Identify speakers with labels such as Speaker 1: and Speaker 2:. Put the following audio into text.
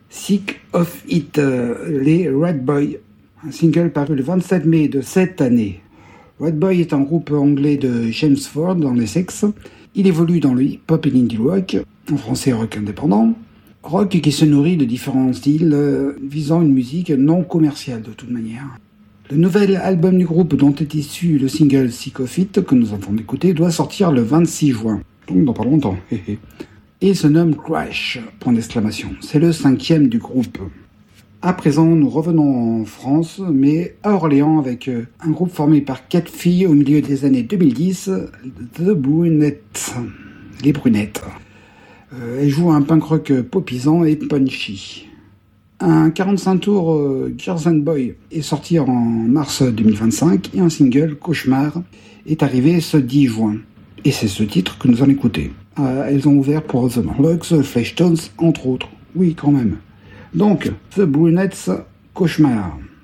Speaker 1: Sick of It, les Red Boy, un single paru le 27 mai de cette année. Red Boy est un groupe anglais de Chelmsford dans l'Essex. Il évolue dans le hip-hop et l'indie rock, en français rock indépendant. Rock qui se nourrit de différents styles, visant une musique non commerciale de toute manière. Le nouvel album du groupe dont est issu le single Sick of It, que nous avons écouté, doit sortir le 26 juin, donc dans pas longtemps. Et se nomme Crash, point d'exclamation. C'est le 5e du groupe. À présent, nous revenons en France, mais à Orléans avec un groupe formé par 4 filles au milieu des années 2010, The Brunettes, les Brunettes. Elles jouent un punk rock popisant et punchy. Un 45 tours Girls and Boys est sorti en mars 2025 et un single, Cauchemar, est arrivé ce 10 juin. Et c'est ce titre que nous allons écouter. Elles ont ouvert pour The Morlocks, Fleshtones, entre autres. Oui, quand même. Donc, The Brunettes, Cauchemar.